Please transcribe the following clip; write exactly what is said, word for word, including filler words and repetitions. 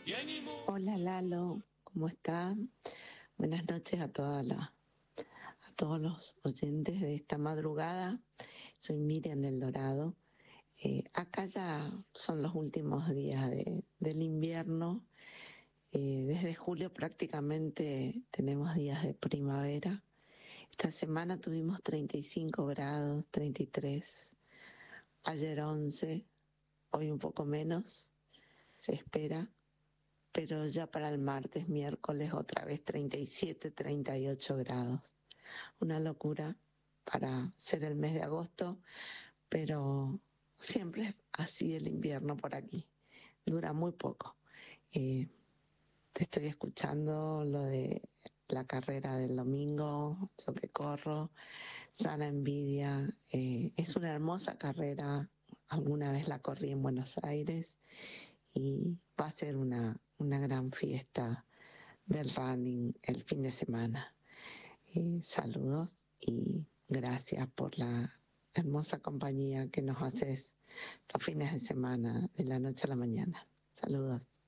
Hola Lalo, ¿cómo está? Buenas noches a toda la, a todos los oyentes de esta madrugada. Soy Miriam del Dorado. Eh, acá ya son los últimos días de- del invierno. Eh, desde julio prácticamente tenemos días de primavera. Esta semana tuvimos treinta y cinco grados, treinta y tres. Ayer once, hoy un poco menos, se espera. Pero ya para el martes, miércoles, otra vez treinta y siete, treinta y ocho grados. Una locura para ser el mes de agosto, pero siempre es así el invierno por aquí. Dura muy poco. Eh, te estoy escuchando lo de la carrera del domingo, yo que corro, sana envidia. Eh, es una hermosa carrera. Alguna vez la corrí en Buenos Aires y va a ser una, una gran fiesta del running el fin de semana. Eh, saludos y gracias por la hermosa compañía que nos haces los fines de semana, de la noche a la mañana. Saludos.